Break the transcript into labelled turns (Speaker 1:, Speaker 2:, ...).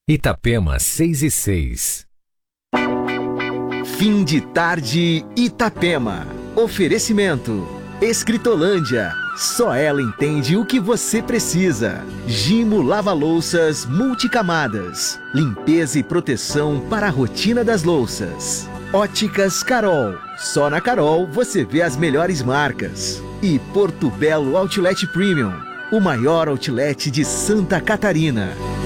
Speaker 1: Itapema 6:06.
Speaker 2: Fim de tarde, Itapema. Oferecimento: Escritolândia. Só ela entende o que você precisa. Gimo Lava-Louças Multicamadas. Limpeza e proteção para a rotina das louças. Óticas Carol. Só na Carol você vê as melhores marcas. E Porto Belo Outlet Premium, o maior outlet de Santa Catarina.